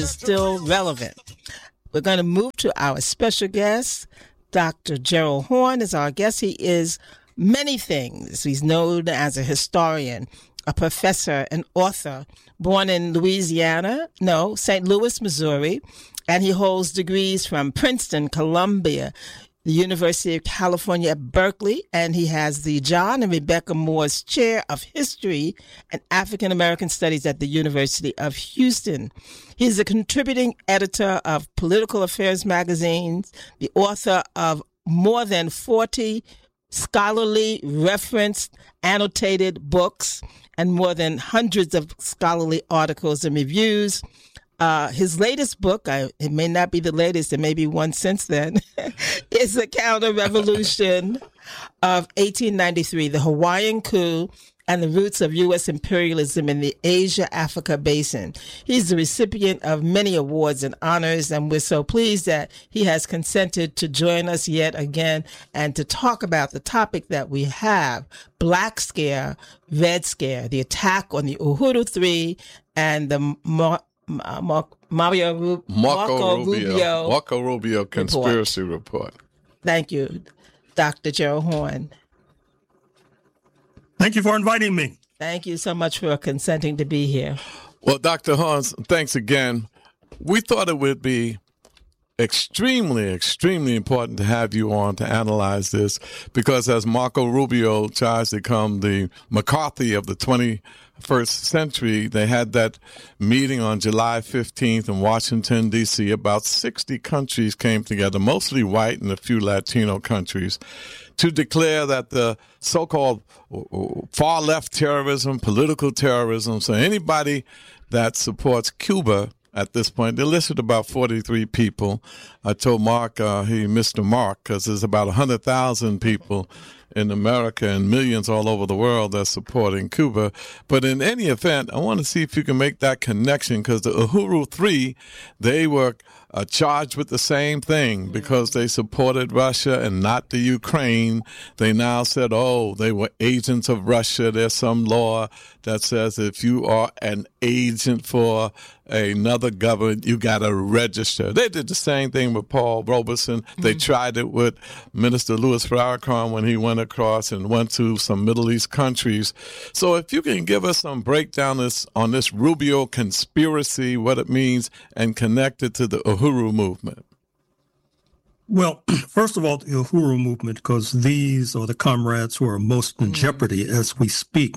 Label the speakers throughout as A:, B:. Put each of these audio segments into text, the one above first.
A: is still relevant. We're going to move to our special guest. Dr. Gerald Horne is our guest. He is many things. He's known as a historian, a professor, an author, born in St. Louis, Missouri, and he holds degrees from Princeton, Columbia, the University of California at Berkeley, and he has the John and Rebecca Moores Chair of History and African American Studies at the University of Houston. He's a contributing editor of Political Affairs magazines, the author of more than 40 scholarly referenced annotated books, and more than hundreds of scholarly articles and reviews. His latest book, it may not be the latest, there may be one since then, is The Counter-Revolution of 1893, the Hawaiian Coup and the Roots of U.S. Imperialism in the Asia-Africa Basin. He's the recipient of many awards and honors, and we're so pleased that he has consented to join us yet again and to talk about the topic that we have, Black Scare, Red Scare, the attack on the Uhuru Three and the Marco Rubio conspiracy report. Thank you, Dr. Gerald Horne.
B: Thank you for inviting me.
A: Thank you so much for consenting to be here.
C: Well, Dr. Horne, thanks again. We thought it would be extremely, extremely important to have you on to analyze this because as Marco Rubio tries to become the McCarthy of the 21st century, they had that meeting on July 15th in Washington, D.C. About 60 countries came together, mostly white and a few Latino countries, to declare that the so-called far-left terrorism, political terrorism, so anybody that supports Cuba at this point, they listed about 43 people. I told Mark he missed a mark because there's about 100,000 people in America and millions all over the world that's supporting Cuba. But in any event, I want to see if you can make that connection because the Uhuru Three, they were charged with the same thing because they supported Russia and not the Ukraine. They now said, they were agents of Russia. There's some law that says if you are an agent for another government, you got to register. They did the same thing with Paul Robeson. They tried it with Minister Louis Farrakhan when he went across and went to some Middle East countries. So if you can give us some breakdown on this Rubio conspiracy, what it means, and connect it to the Uhuru movement.
B: Well, first of all, the Uhuru movement, because these are the comrades who are most in jeopardy as we speak.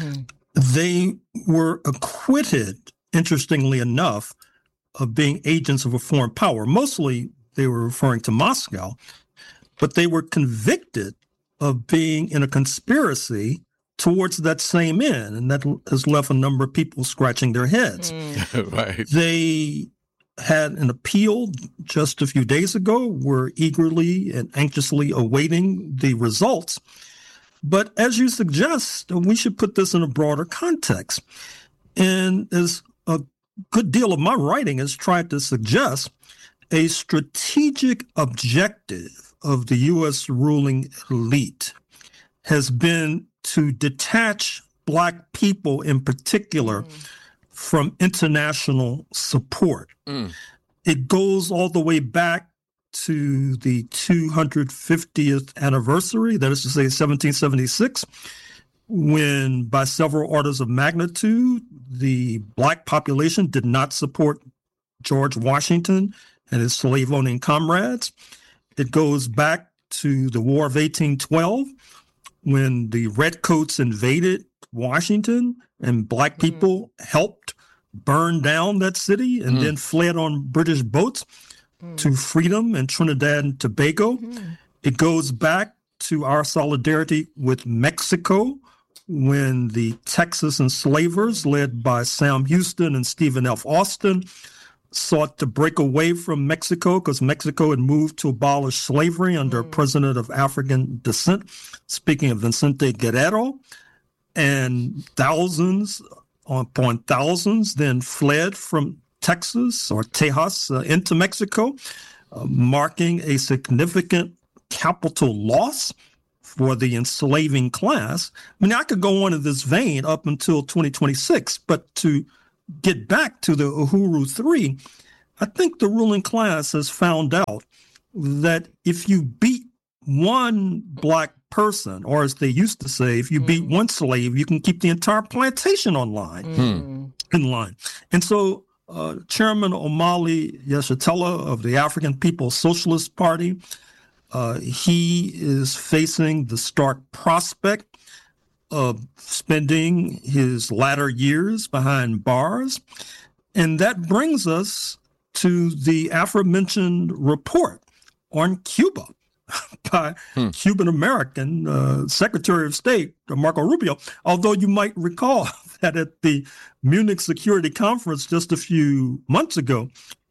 B: They were acquitted, interestingly enough, of being agents of a foreign power. Mostly they were referring to Moscow, but they were convicted of being in a conspiracy towards that same end, and that has left a number of people scratching their heads.
C: Right.
B: They had an appeal just a few days ago. We're eagerly and anxiously awaiting the results. But as you suggest, we should put this in a broader context. And as a good deal of my writing has tried to suggest, a strategic objective of the U.S. ruling elite has been to detach Black people in particular from international support. It goes all the way back to the 250th anniversary, that is to say 1776, when by several orders of magnitude, the Black population did not support George Washington and his slave-owning comrades. It goes back to the War of 1812, when the Redcoats invaded Washington and Black people helped burn down that city and then fled on British boats to freedom in Trinidad and Tobago. It goes back to our solidarity with Mexico when the Texas enslavers, led by Sam Houston and Stephen F. Austin, sought to break away from Mexico because Mexico had moved to abolish slavery under a president of African descent, speaking of Vicente Guerrero, and thousands upon thousands then fled from Texas or Tejas into Mexico, marking a significant capital loss for the enslaving class. I mean, I could go on in this vein up until 2026, but to get back to the Uhuru Three, I think the ruling class has found out that if you beat one black person, or as they used to say, if you beat one slave, you can keep the entire plantation in line. And so Chairman Omali Yeshitela of the African People's Socialist Party, he is facing the stark prospect of spending his latter years behind bars. And that brings us to the aforementioned report on Cuba by Cuban-American Secretary of State Marco Rubio, although you might recall that at the Munich Security Conference just a few months ago,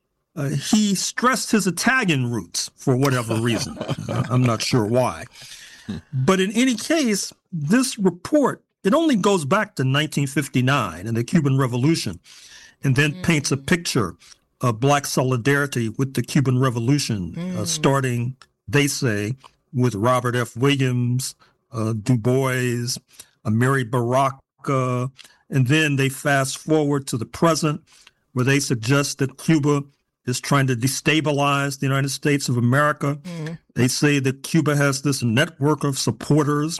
B: he stressed his Italian roots for whatever reason. I'm not sure why. But in any case, this report, it only goes back to 1959 and the Cuban Revolution, and then paints a picture of Black solidarity with the Cuban Revolution, starting, they say, with Robert F. Williams, Du Bois, Amiri Baraka, and then they fast forward to the present, where they suggest that Cuba is trying to destabilize the United States of America. They say that Cuba has this network of supporters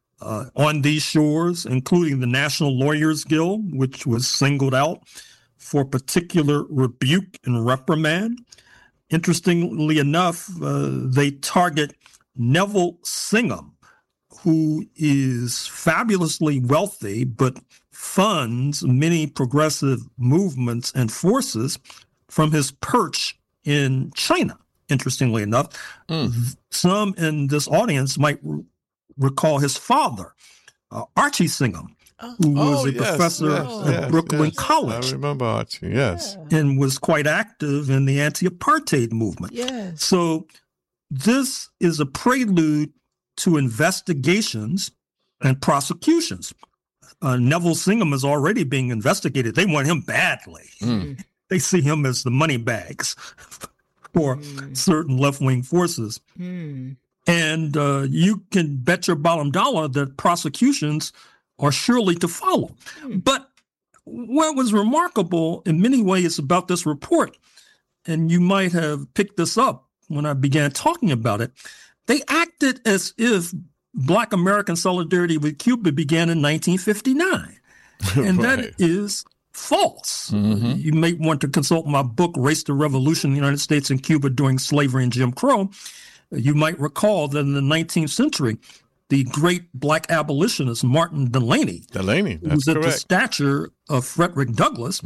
B: on these shores, including the National Lawyers Guild, which was singled out for particular rebuke and reprimand. Interestingly enough, they target Neville Singham, who is fabulously wealthy, but funds many progressive movements and forces from his perch in China. Interestingly enough, some in this audience might recall his father, Archie Singham, who was a professor at Brooklyn College.
C: I remember Archie, yes.
B: And was quite active in the anti-apartheid movement.
A: Yes.
B: So this is a prelude to investigations and prosecutions. Neville Singham is already being investigated. They want him badly. They see him as the money bags for certain left-wing forces. And you can bet your bottom dollar that prosecutions are surely to follow. But what was remarkable in many ways about this report, and you might have picked this up when I began talking about it, they acted as if Black American solidarity with Cuba began in 1959. And that is false. You may want to consult my book, Race to Revolution, the United States and Cuba During Slavery and Jim Crow. You might recall that in the 19th century, the great Black abolitionist Martin Delany,
C: that's
B: who was at
C: correct.
B: the stature of Frederick Douglass,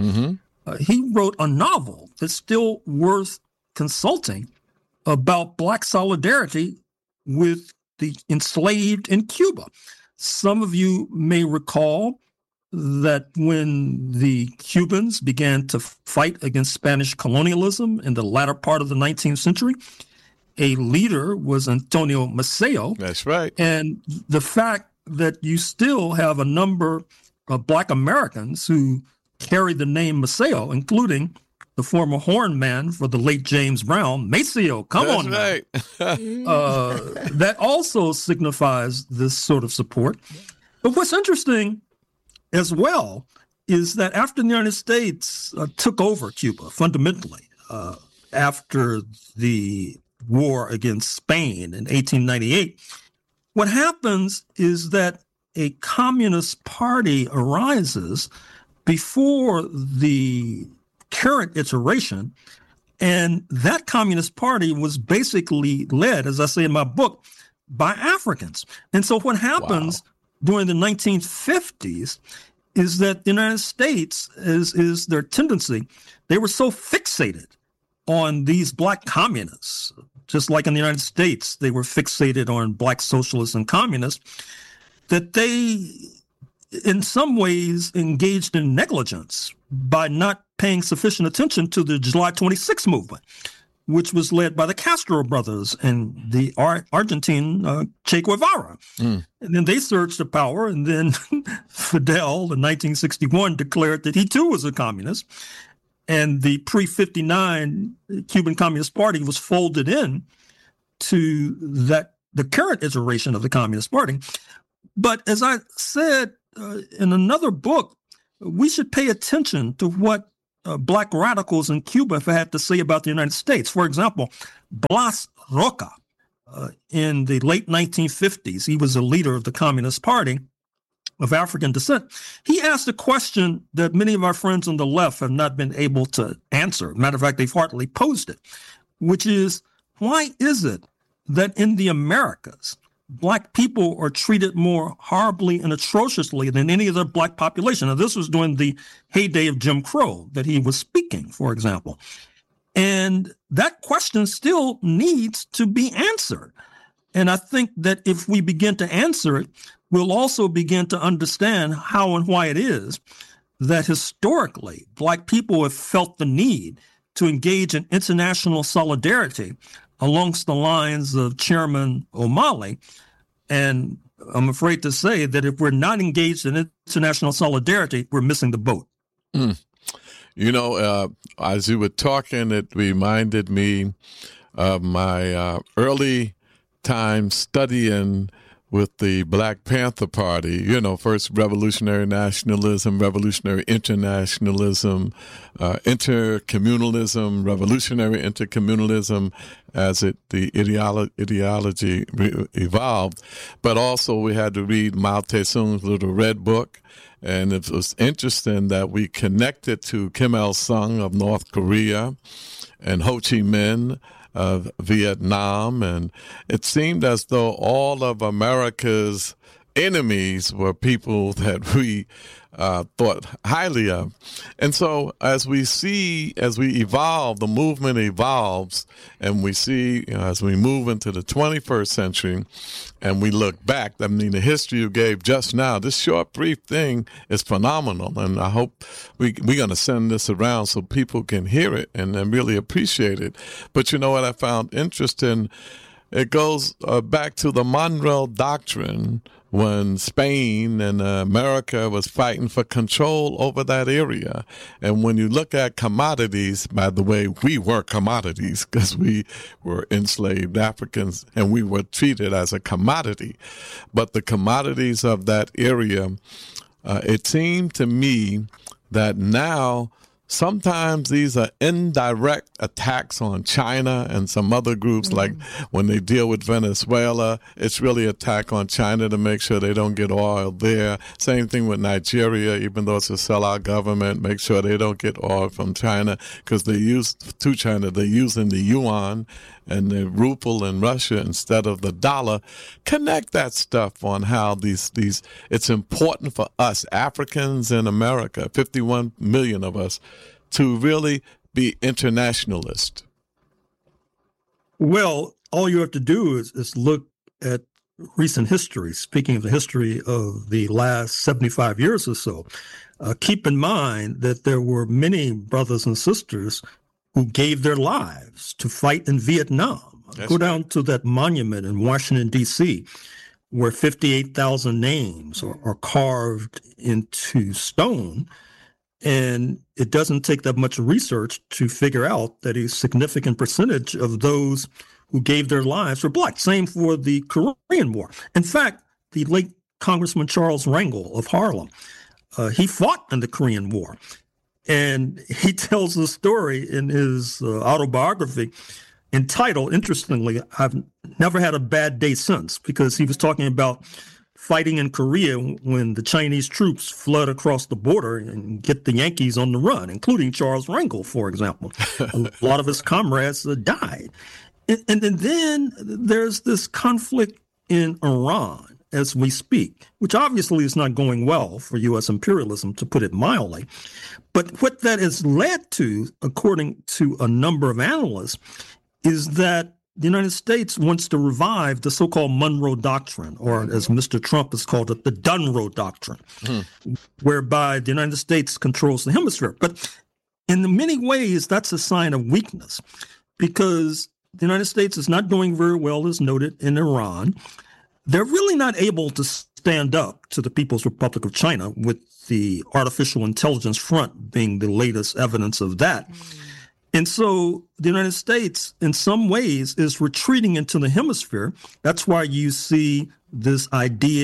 B: he wrote a novel that's still worth consulting about Black solidarity with the enslaved in Cuba. Some of you may recall that when the Cubans began to fight against Spanish colonialism in the latter part of the 19th century, a leader was Antonio Maceo.
C: That's right.
B: And the fact that you still have a number of Black Americans who carry the name Maceo, including the former horn man for the late James Brown, Maceo, come
C: That's
B: on
C: right.
B: that also signifies this sort of support. But what's interesting as well is that after the United States took over Cuba fundamentally after the war against Spain in 1898, what happens is that a communist party arises before the current iteration, and that communist party was basically led, as I say in my book, by Africans. And so what happens during the 1950s is that the United States, is their tendency, they were so fixated on these Black communists, just like in the United States, they were fixated on Black socialists and communists, that they, in some ways, engaged in negligence by not paying sufficient attention to the July 26 movement, which was led by the Castro brothers and the Argentine Che Guevara. And then they surged to power, and then Fidel in 1961 declared that he too was a communist. And the pre-59 Cuban Communist Party was folded in to the current iteration of the Communist Party. But as I said in another book, we should pay attention to what black radicals in Cuba have had to say about the United States. For example, Blas Roca, in the late 1950s, he was a leader of the Communist Party of African descent. He asked a question that many of our friends on the left have not been able to answer. Matter of fact, they've hardly posed it, which is, why is it that in the Americas, black people are treated more horribly and atrociously than any other black population? Now, this was during the heyday of Jim Crow that he was speaking, for example. And that question still needs to be answered. And I think that if we begin to answer it, we'll also begin to understand how and why it is that historically black people have felt the need to engage in international solidarity alongst the lines of Chairman O'Malley. And I'm afraid to say that if we're not engaged in international solidarity, we're missing the boat.
C: Mm. You know, as you were talking, it reminded me of my early time studying with the Black Panther Party, you know, first revolutionary nationalism, revolutionary internationalism, intercommunalism, revolutionary intercommunalism as the ideology evolved. But also we had to read Mao Tse-Tung's Little Red Book. And it was interesting that we connected to Kim Il-sung of North Korea and Ho Chi Minh of Vietnam, and it seemed as though all of America's enemies were people that we thought highly of. And so as we evolve, the movement evolves, and we see, you know, as we move into the 21st century and we look back, I mean, the history you gave just now, this short, brief thing is phenomenal. And I hope we're going to send this around so people can hear it and really appreciate it. But you know what I found interesting? It goes back to the Monroe Doctrine, when Spain and America was fighting for control over that area. And when you look at commodities, by the way, we were commodities because we were enslaved Africans and we were treated as a commodity. But the commodities of that area, it seemed to me that now sometimes these are indirect attacks on China and some other groups, like when they deal with Venezuela, it's really an attack on China to make sure they don't get oil there. Same thing with Nigeria, even though it's a sellout government, make sure they don't get oil from China because they're using the yuan and the ruble in Russia instead of the dollar. Connect that stuff on how these it's important for us Africans in America, 51 million of us, to really be internationalist.
B: Well, all you have to do is look at recent history. Speaking of the history of the last 75 years or so, keep in mind that there were many brothers and sisters who gave their lives to fight in Vietnam. Go down to that monument in Washington, D.C., where 58,000 names are carved into stone. And it doesn't take that much research to figure out that a significant percentage of those who gave their lives were black. Same for the Korean War. In fact, the late Congressman Charles Rangel of Harlem, he fought in the Korean War. And he tells the story in his autobiography entitled, interestingly, I've never had a bad day since, because he was talking about fighting in Korea when the Chinese troops flood across the border and get the Yankees on the run, including Charles Rangel, for example. A lot of his comrades died. And then there's this conflict in Iran as we speak, which obviously is not going well for U.S. imperialism, to put it mildly. But what that has led to, according to a number of analysts, is that the United States wants to revive the so-called Monroe Doctrine, or as Mr. Trump has called it, the Dunroe Doctrine, whereby the United States controls the hemisphere. But in many ways, that's a sign of weakness, because the United States is not doing very well, as noted, in Iran. They're really not able to stand up to the People's Republic of China, with the artificial intelligence front being the latest evidence of that. And so the United States, in some ways, is retreating into the hemisphere. That's why you see this idea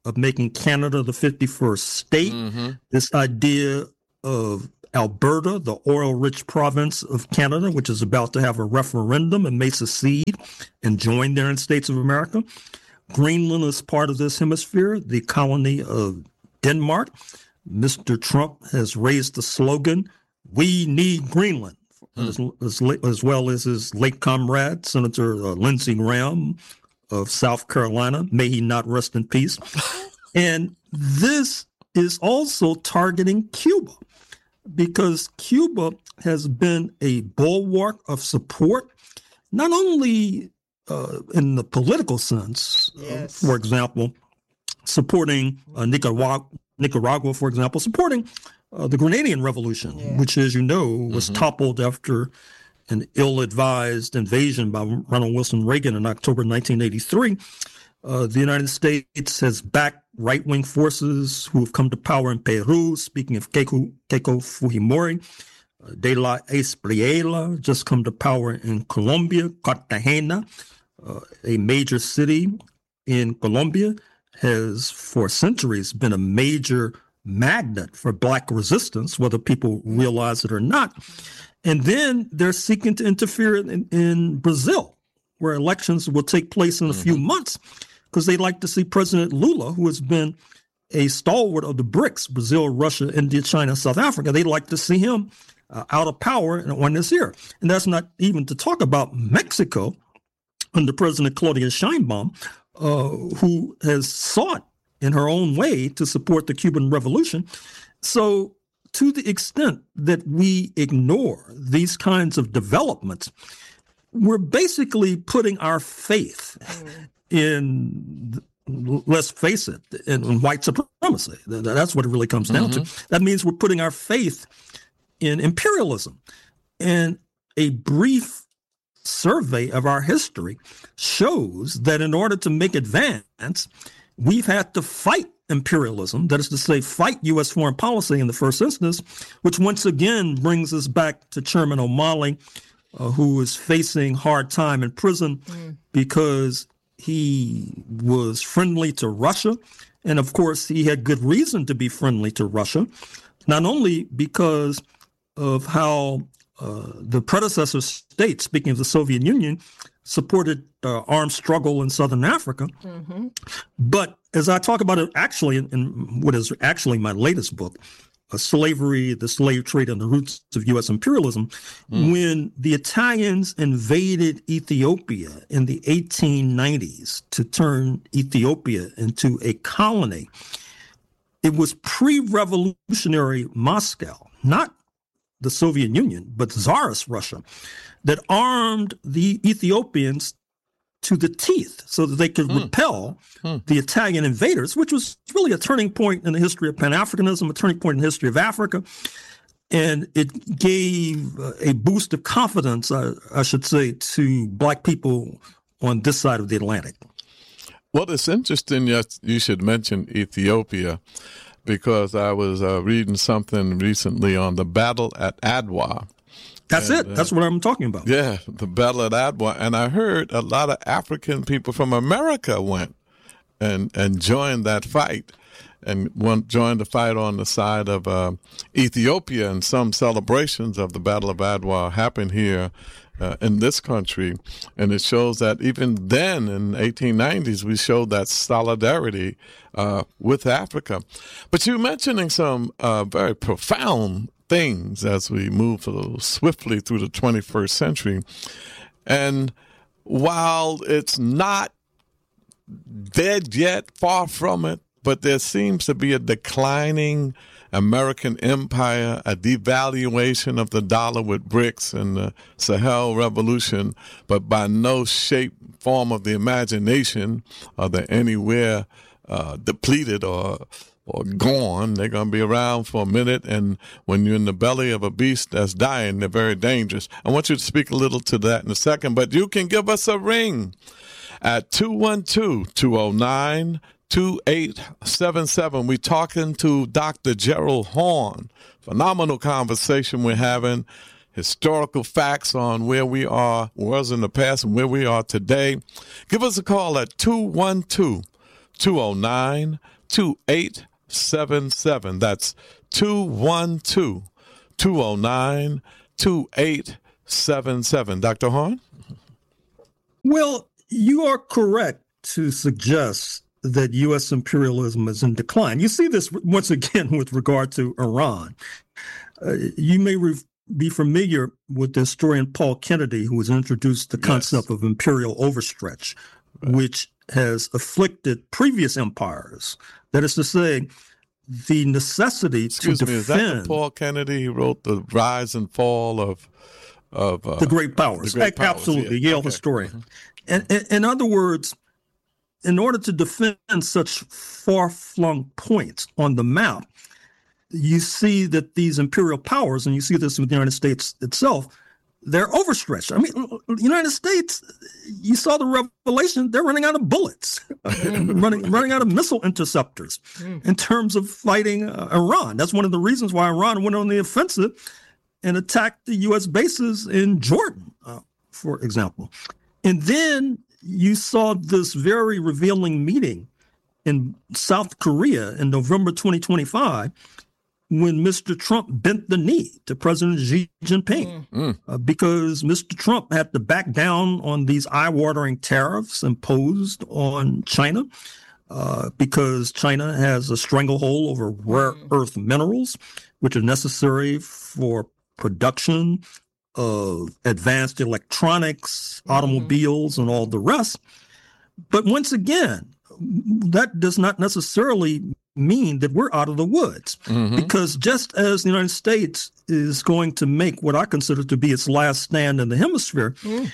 B: of making Canada the 51st state, this idea of Alberta, the oil-rich province of Canada, which is about to have a referendum and may secede and join the United States of America. Greenland is part of this hemisphere, the colony of Denmark. Mr. Trump has raised the slogan, "We need Greenland," as well as his late comrade, Senator Lindsey Graham of South Carolina. May he not rest in peace. And this is also targeting Cuba, because Cuba has been a bulwark of support, not only in the political sense, for example, supporting Nicaragua, for example, supporting the Grenadian Revolution, which, as you know, was toppled after an ill-advised invasion by Ronald Wilson Reagan in October 1983. The United States has backed right-wing forces who have come to power in Peru. Speaking of Keiko Fujimori, De La Espriella just come to power in Colombia. Cartagena, a major city in Colombia, has for centuries been a major magnet for Black resistance, whether people realize it or not. And then they're seeking to interfere in Brazil, where elections will take place in a few months, because they like to see President Lula, who has been a stalwart of the BRICS, Brazil, Russia, India, China, South Africa. They'd like to see him out of power when this year. And that's not even to talk about Mexico under President Claudia Sheinbaum, who has sought in her own way to support the Cuban Revolution. So to the extent that we ignore these kinds of developments, we're basically putting our faith in, let's face it, in white supremacy. That's what it really comes down to. That means we're putting our faith in imperialism. And a brief survey of our history shows that in order to make advance, we've had to fight imperialism, that is to say, fight U.S. foreign policy in the first instance, which once again brings us back to Chairman O'Malley, who is facing hard time in prison because he was friendly to Russia. And of course, he had good reason to be friendly to Russia, not only because of how the predecessor states, speaking of the Soviet Union, supported armed struggle in Southern Africa. But as I talk about it actually in what is actually my latest book, Slavery, the Slave Trade and the Roots of U.S. Imperialism, when the Italians invaded Ethiopia in the 1890s to turn Ethiopia into a colony, it was pre-revolutionary Moscow, not the Soviet Union, but Tsarist Russia, that armed the Ethiopians to the teeth so that they could repel the Italian invaders, which was really a turning point in the history of Pan-Africanism, a turning point in the history of Africa. And it gave a boost of confidence, I should say, to Black people on this side of the Atlantic.
C: Well, it's interesting you should mention Ethiopia, because I was reading something recently on the Battle at Adwa.
B: That's it. That's what I'm talking about.
C: Yeah, the Battle at Adwa. And I heard a lot of African people from America went and joined that fight, and joined the fight on the side of Ethiopia. And some celebrations of the Battle of Adwa happened here in this country. And it shows that even then, in the 1890s, we showed that solidarity with Africa. But you're mentioning some very profound things as we move swiftly through the 21st century. And while it's not dead yet, far from it, but there seems to be a declining American empire, a devaluation of the dollar with BRICS and the Sahel Revolution, but by no shape, form of the imagination are they anywhere depleted or gone. They're going to be around for a minute, and when you're in the belly of a beast that's dying, they're very dangerous. I want you to speak a little to that in a second, but you can give us a ring at 212-209-2877. We're talking to Dr. Gerald Horne. Phenomenal conversation we're having. Historical facts on where we was in the past and where we are today. Give us a call at 212-209-2877. 212-209-2877. That's 212-209-2877. Dr. Horn?
B: Well, you are correct to suggest that U.S. imperialism is in decline. You see this once again with regard to Iran. You may be familiar with the historian Paul Kennedy, who has introduced the concept of imperial overstretch, which has afflicted previous empires. That is to say, the necessity to defend.
C: Is that the Paul Kennedy who wrote The Rise and Fall of
B: the Great Powers? Absolutely,
C: yeah.
B: Yale historian. And in other words, in order to defend such far-flung points on the map, you see that these imperial powers, and you see this with the United States itself, they're overstretched. I mean, the United States, you saw the revelation, they're running out of bullets, running out of missile interceptors in terms of fighting Iran. That's one of the reasons why Iran went on the offensive and attacked the U.S. bases in Jordan, for example. And then you saw this very revealing meeting in South Korea in November 2025 when Mr. Trump bent the knee to President Xi Jinping because Mr. Trump had to back down on these eye-watering tariffs imposed on China because China has a stranglehold over rare earth minerals, which are necessary for production of advanced electronics, automobiles, and all the rest. But once again, that does not necessarily mean that we're out of the woods, because just as the United States is going to make what I consider to be its last stand in the hemisphere,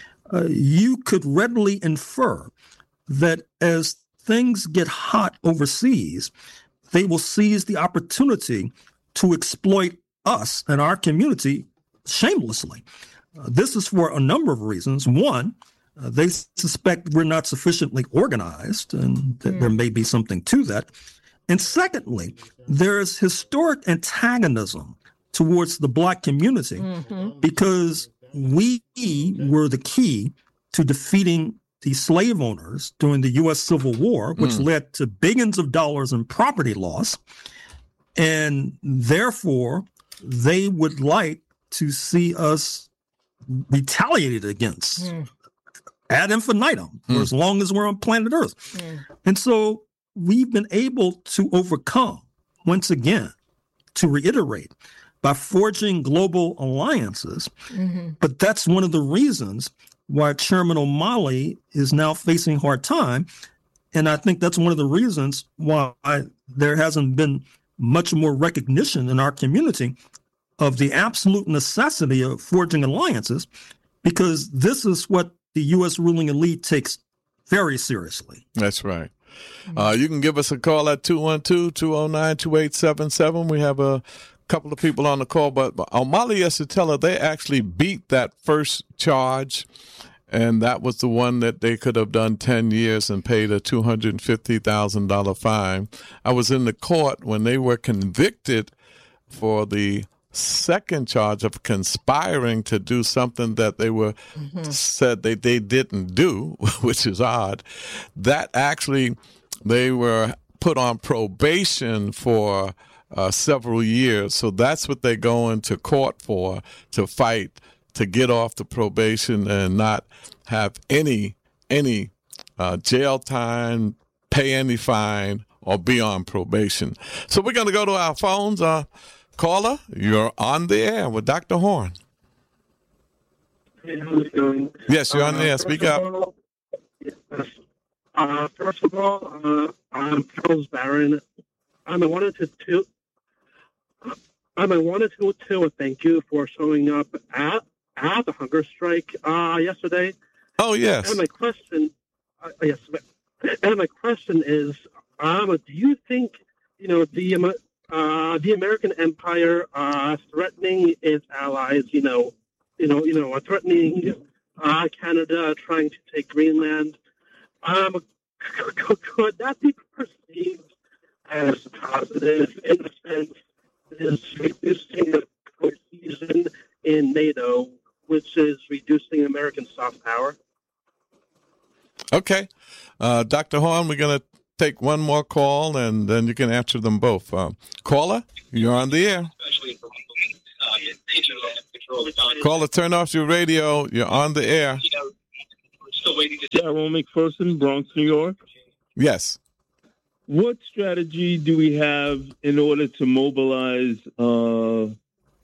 B: you could readily infer that as things get hot overseas, they will seize the opportunity to exploit us and our community shamelessly. This is for a number of reasons. One, they suspect we're not sufficiently organized, and that there may be something to that. And secondly, there's historic antagonism towards the Black community because we were the key to defeating the slave owners during the U.S. Civil War, which led to billions of dollars in property loss. And therefore, they would like to see us retaliated against ad infinitum for as long as we're on planet Earth. And so we've been able to overcome, once again, to reiterate, by forging global alliances. But that's one of the reasons why Chairman O'Malley is now facing hard time. And I think that's one of the reasons why there hasn't been much more recognition in our community of the absolute necessity of forging alliances, because this is what the U.S. ruling elite takes very seriously.
C: That's right. You can give us a call at 212-209-2877. We have a couple of people on the call, but O'Malley Yeshitela, they actually beat that first charge, and that was the one that they could have done 10 years and paid a $250,000 fine. I was in the court when they were convicted for the second charge of conspiring to do something that they were said they didn't do, which is odd. That actually, they were put on probation for several years. So that's what they're going to court for, to fight, to get off the probation and not have any jail time, pay any fine, or be on probation. So we're going to go to our phones. Caller, you're on the air with Dr. Horn.
D: Hey, how's it going?
C: Yes, you're on the air. Speak up.
D: First of all, I'm Charles Barron. I wanted to thank you for showing up at the hunger strike yesterday.
C: Oh, yes.
D: And my question, is, do you think the American empire threatening its allies, threatening Canada, trying to take Greenland, could that be perceived as positive in the sense is reducing the cohesion in NATO, which is reducing American soft power?
C: Okay. Dr. Horn, we're going to take one more call, and then you can answer them both. Caller, you're on the air. Caller, turn off your radio. You're on the air.
E: Darrell McPherson, Bronx, New York.
C: Yes.
E: What strategy do we have in order to mobilize the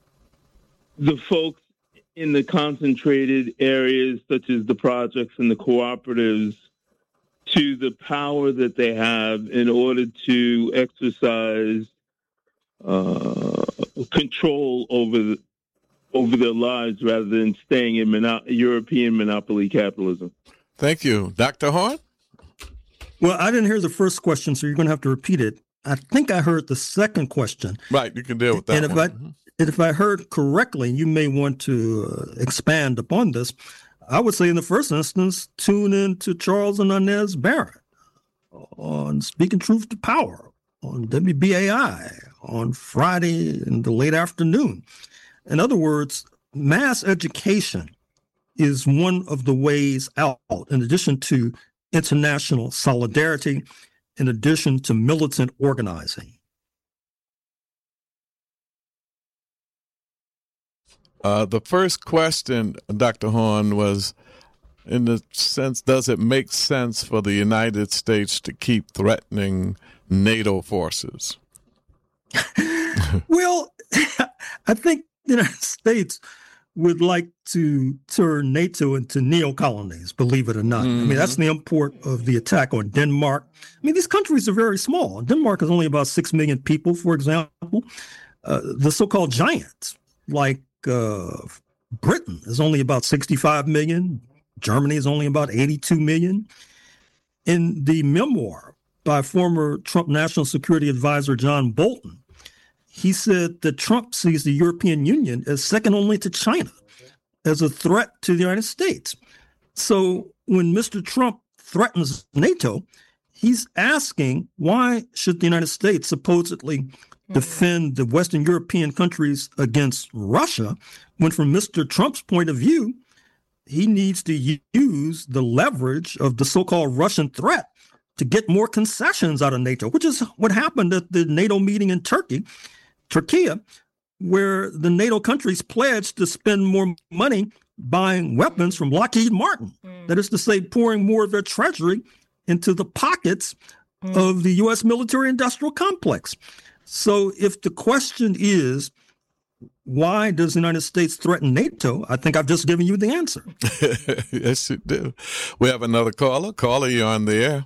E: folks in the concentrated areas, such as the projects and the cooperatives, to the power that they have in order to exercise control over their lives rather than staying in European monopoly capitalism?
C: Thank you. Dr. Horn?
B: Well, I didn't hear the first question, so you're going to have to repeat it. I think I heard the second question.
C: Right, you can deal with that
B: and if I heard correctly, you may want to expand upon this. I would say in the first instance, tune in to Charles and Inez Barrett on Speaking Truth to Power, on WBAI, on Friday in the late afternoon. In other words, mass education is one of the ways out, in addition to international solidarity, in addition to militant organizing.
C: The first question, Dr. Horn, was in the sense, does it make sense for the United States to keep threatening NATO forces?
B: Well, I think the United States would like to turn NATO into neocolonies, believe it or not. I mean, that's the import of the attack on Denmark. I mean, these countries are very small. Denmark is only about 6 million people, for example. The so-called giants, like Britain, is only about 65 million. Germany is only about 82 million. In the memoir by former Trump National Security Advisor John Bolton, he said that Trump sees the European Union as second only to China as a threat to the United States. So when Mr. Trump threatens NATO, he's asking, why should the United States supposedly defend the Western European countries against Russia, when from Mr. Trump's point of view, he needs to use the leverage of the so-called Russian threat to get more concessions out of NATO, which is what happened at the NATO meeting in Turkey, where the NATO countries pledged to spend more money buying weapons from Lockheed Martin. That is to say, pouring more of their treasury into the pockets of the U.S. military-industrial complex. So if the question is, why does the United States threaten NATO? I think I've just given you the answer.
C: Yes, you do. We have another caller. Caller, you're on the air.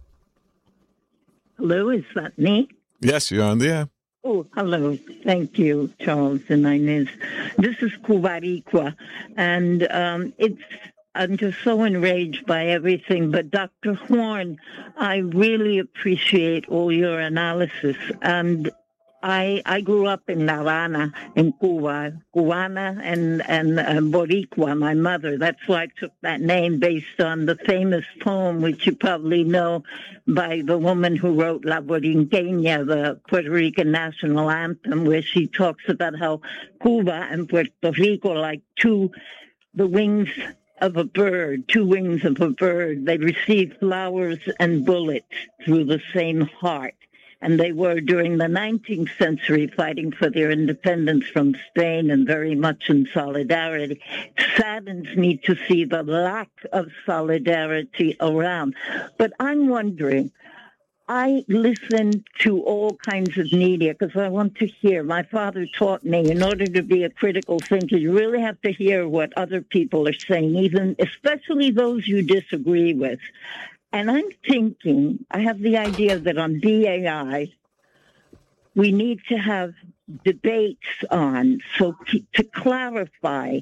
F: Hello, is that me?
C: Yes, you're on the air.
F: Oh, hello. Thank you, Charles and Inez. This is Cubaricua, and I'm just so enraged by everything. But Dr. Horn, I really appreciate all your analysis. And I grew up in La Habana, in Cuba, Cubana and Boricua, my mother. That's why I took that name, based on the famous poem, which you probably know, by the woman who wrote La Borinqueña, the Puerto Rican national anthem, where she talks about how Cuba and Puerto Rico are like the wings of a bird, two wings of a bird. They receive flowers and bullets through the same heart. And they were, during the 19th century, fighting for their independence from Spain, and very much in solidarity. It saddens me to see the lack of solidarity around. But I'm wondering, I listen to all kinds of media because I want to hear. My father taught me, in order to be a critical thinker, you really have to hear what other people are saying, especially those you disagree with. And I'm thinking, I have the idea that on BAI, we need to have debates on, to clarify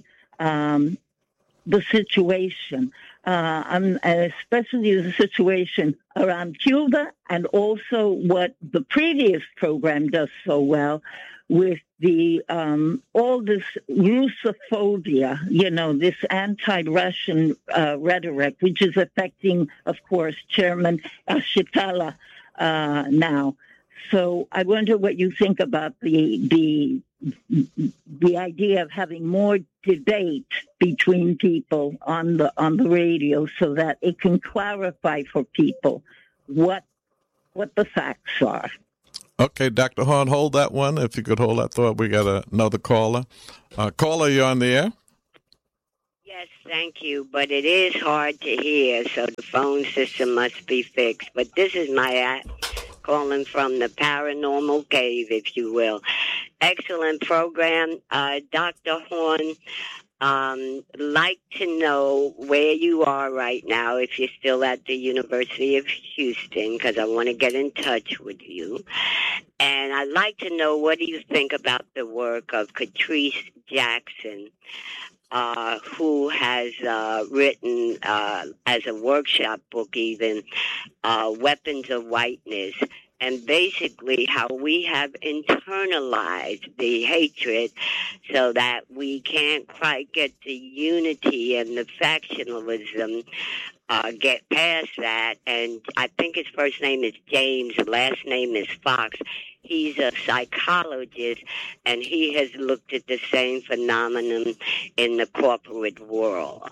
F: the situation, especially the situation around Cuba, and also what the previous program does so well with the all this Russophobia, this anti-Russian rhetoric, which is affecting, of course, Chairman Ashitala now. So I wonder what you think about the idea of having more debate between people on the radio, so that it can clarify for people what what the facts are.
C: Okay, Dr. Horn, hold that one. If you could hold that thought, we got another caller. Caller, you're on the air.
G: Yes, thank you. But it is hard to hear, so the phone system must be fixed. But this is my calling from the paranormal cave, if you will. Excellent program. Dr. Horn, like to know where you are right now, if you're still at the University of Houston, because I want to get in touch with you. And I'd like to know, what do you think about the work of Catrice Jackson, who has written, as a workshop book even, Weapons of Whiteness, and basically how we have internalized the hatred so that we can't quite get the unity and the factionalism, get past that. And I think his first name is James, last name is Fox. He's a psychologist, and he has looked at the same phenomenon in the corporate world.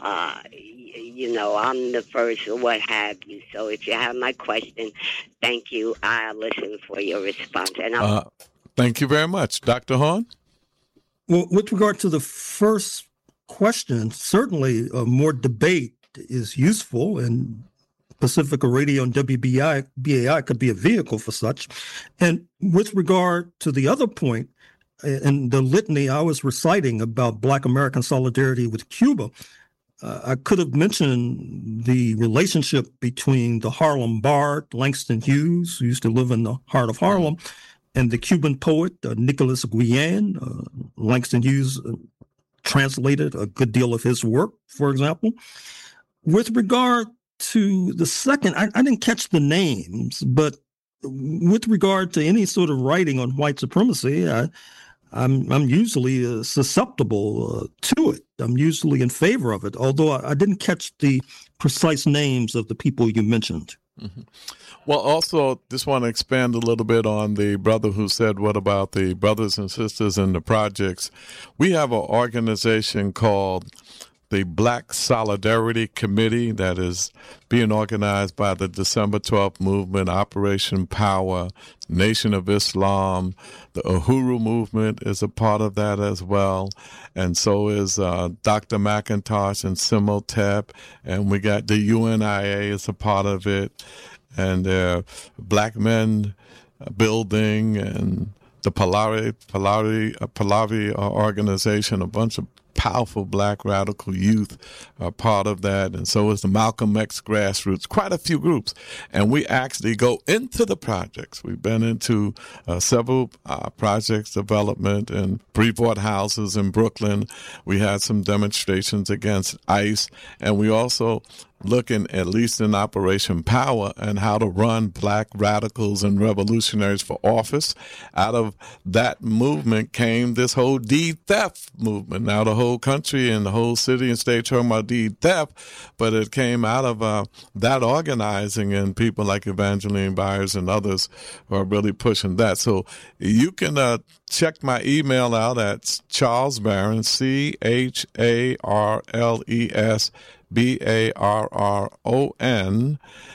G: I'm the first, what have you. So if you have my question, thank you. I'll listen for your response. And
C: thank you very much. Dr. Horn?
B: Well, with regard to the first question, certainly more debate is useful, and Pacifica Radio and WBAI could be a vehicle for such. And with regard to the other point, in the litany I was reciting about Black American solidarity with Cuba, I could have mentioned the relationship between the Harlem Bard, Langston Hughes, who used to live in the heart of Harlem, and the Cuban poet, Nicholas Guillen. Langston Hughes translated a good deal of his work, for example. With regard to the second, I didn't catch the names, but with regard to any sort of writing on white supremacy, I'm usually susceptible to it. I'm usually in favor of it, although I didn't catch the precise names of the people you mentioned.
C: Mm-hmm. Well, also, just want to expand a little bit on the brother who said, what about the brothers and sisters in the projects? We have an organization called the Black Solidarity Committee that is being organized by the December 12th Movement, Operation Power, Nation of Islam. The Uhuru Movement is a part of that as well. And so is Dr. McIntosh and Simotep. And we got the UNIA is a part of it. And Black Men Building and the Pahlavi organization, a bunch of powerful Black radical youth are part of that, and so is the Malcolm X grassroots, quite a few groups. And we actually go into the projects. We've been into several projects development in Brevoort houses in Brooklyn. We had some demonstrations against ICE, and we also looking at least in Operation Power and how to run Black radicals and revolutionaries for office. Out of that movement came this whole deed theft movement. Now the whole country and the whole city and state talking about deed theft, but it came out of that organizing and people like Evangeline Byers and others who are really pushing that. So you can check my email out at Charles Barron, CHARLES BARRON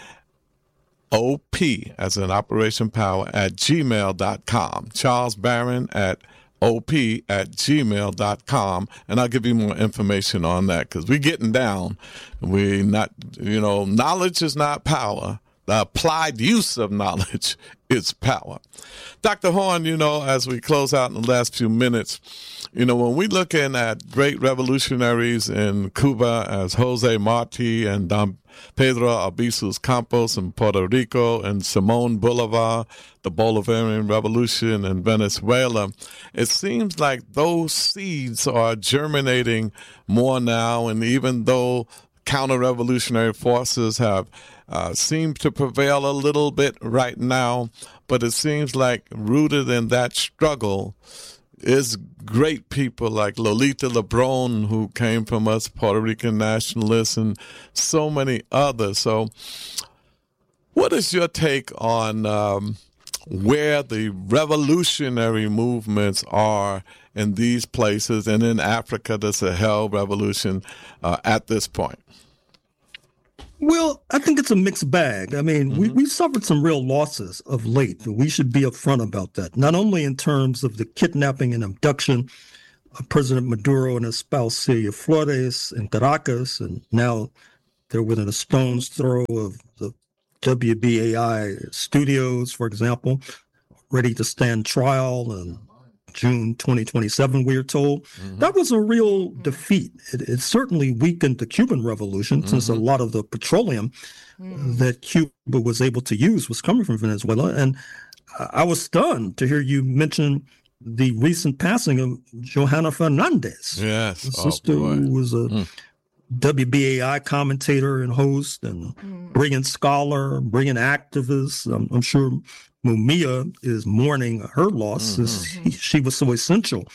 C: OP as in Operation Power at gmail.com. Charles Barron at op@gmail.com, and I'll give you more information on that because we're getting down. We not, knowledge is not power. The applied use of knowledge is power. Dr. Horn, as we close out in the last few minutes, when we looking at great revolutionaries in Cuba as Jose Marti and Don Pedro Albizu Campos in Puerto Rico and Simón Bolívar, the Bolivarian Revolution in Venezuela, it seems like those seeds are germinating more now. And even though counter-revolutionary forces have seemed to prevail a little bit right now, but it seems like rooted in that struggle is great people like Lolita Lebron, who came from us Puerto Rican nationalists, and so many others. So what is your take on where the revolutionary movements are in these places and in Africa, the Sahel Revolution at this point?
B: Well, I think it's a mixed bag. I mean, we've suffered some real losses of late. We should be upfront about that, not only in terms of the kidnapping and abduction of President Maduro and his spouse Celia Flores in Caracas, and now they're within a stone's throw of the WBAI studios, for example, ready to stand trial in June 2027, we are told. That was a real defeat. It certainly weakened the Cuban Revolution, since a lot of the petroleum that Cuba was able to use was coming from Venezuela. And I was stunned to hear you mention the recent passing of Johanna Fernandez.
C: Yes.
B: A sister who was a WBAI commentator and host and brilliant scholar, brilliant activist. I'm sure Mumia is mourning her loss, as she was so essential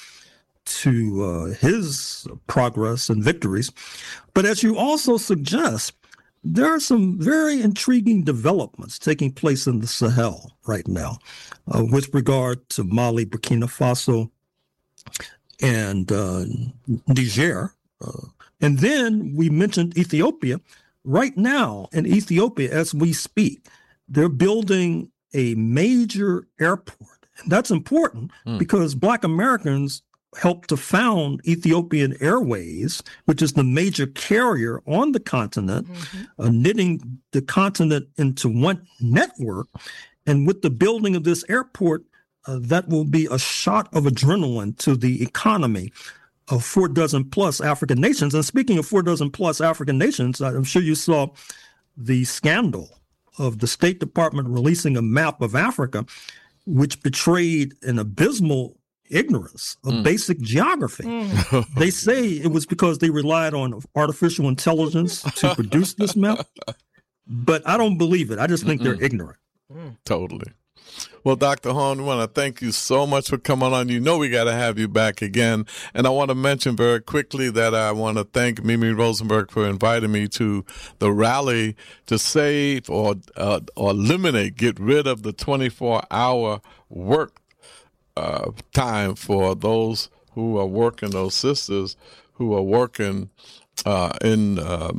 B: to his progress and victories. But as you also suggest, there are some very intriguing developments taking place in the Sahel right now with regard to Mali, Burkina Faso, and Niger. And then we mentioned Ethiopia. Right now in Ethiopia, as we speak, they're building a major airport. And that's important because Black Americans helped to found Ethiopian Airways, which is the major carrier on the continent, knitting the continent into one network. And with the building of this airport, that will be a shot of adrenaline to the economy of 4 dozen plus African nations. And speaking of 4 dozen plus African nations, I'm sure you saw the scandal of the State Department releasing a map of Africa, which betrayed an abysmal ignorance of basic geography. They say it was because they relied on artificial intelligence to produce this map, but I don't believe it. I just think they're ignorant.
C: Totally. Well, Dr. Horn, we want to thank you so much for coming on. You know we got to have you back again. And I want to mention very quickly that I want to thank Mimi Rosenberg for inviting me to the rally to save or eliminate, get rid of the 24-hour work time for those who are working, those sisters who are working in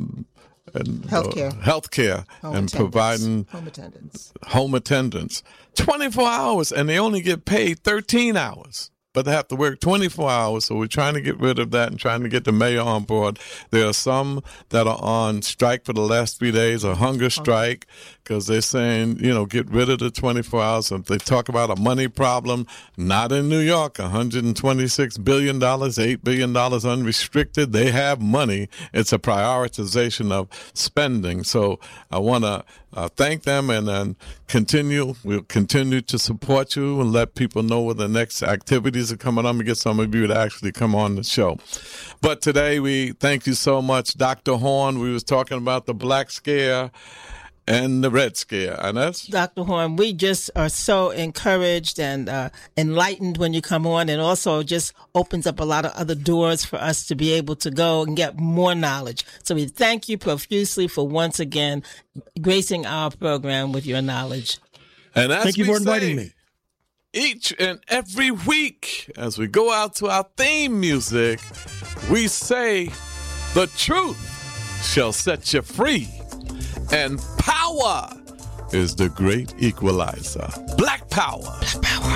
C: healthcare and providing home attendance 24 hours, and they only get paid 13 hours, but they have to work 24 hours. So we're trying to get rid of that and trying to get the mayor on board. There are some that are on strike for the last 3 days, a hunger strike, because they're saying, get rid of the 24 hours. If they talk about a money problem, not in New York, $126 billion, $8 billion unrestricted. They have money. It's a prioritization of spending. So I want to thank them and then we'll continue to support you and let people know where the next activities are coming on and get some of you to actually come on the show. But today we thank you so much, Dr. Horn. We was talking about the Black Scare and the Red Scare. And that's
A: Dr. Horn, we just are so encouraged and enlightened when you come on, and also just opens up a lot of other doors for us to be able to go and get more knowledge. So we thank you profusely for once again gracing our program with your knowledge.
C: And
B: thank you for inviting me.
C: Each and every week, as we go out to our theme music, we say, the truth shall set you free. And power is the great equalizer. Black power.